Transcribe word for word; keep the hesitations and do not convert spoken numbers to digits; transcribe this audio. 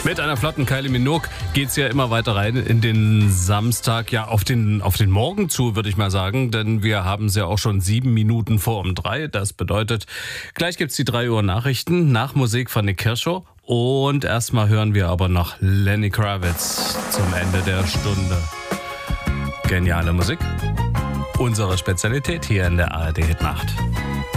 Mit einer flotten Kylie Minogue geht's ja immer weiter rein in den Samstag, ja auf den auf den Morgen zu, würde ich mal sagen, denn wir haben es ja auch schon sieben Minuten vor um drei. Das bedeutet, gleich gibt's die drei Uhr Nachrichten, nach Musik von Nick Kershaw und erstmal hören wir aber noch Lenny Kravitz zum Ende der Stunde. Geniale Musik, unsere Spezialität hier in der A R D Hit Nacht.